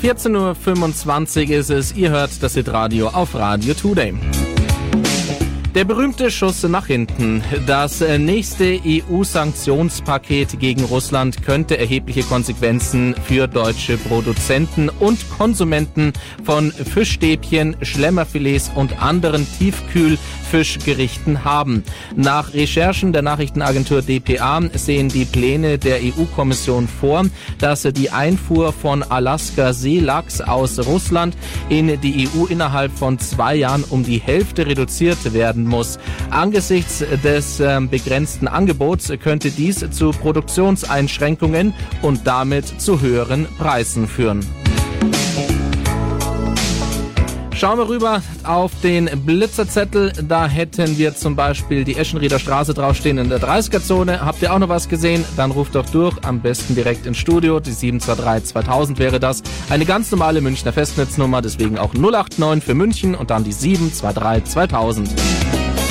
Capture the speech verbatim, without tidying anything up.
vierzehn Uhr fünfundzwanzig ist es. Ihr hört das Hitradio auf Radio Today. Der berühmte Schuss nach hinten. Das nächste E U-Sanktionspaket gegen Russland könnte erhebliche Konsequenzen für deutsche Produzenten und Konsumenten von Fischstäbchen, Schlemmerfilets und anderen Tiefkühlfischgerichten haben. Nach Recherchen der Nachrichtenagentur D P A sehen die Pläne der E U-Kommission vor, dass die Einfuhr von Alaska-Seelachs aus Russland in die E U innerhalb von zwei Jahren um die Hälfte reduziert werden muss. Angesichts des äh, begrenzten Angebots könnte dies zu Produktionseinschränkungen und damit zu höheren Preisen führen. Schauen wir rüber auf den Blitzerzettel. Da hätten wir zum Beispiel die Eschenrieder Straße draufstehen in der dreißiger-Zone. Habt ihr auch noch was gesehen? Dann ruft doch durch. Am besten direkt ins Studio. Die sieben zwei drei zweitausend wäre das. Eine ganz normale Münchner Festnetznummer. Deswegen auch null acht neun für München und dann die sieben zwei drei zweitausend.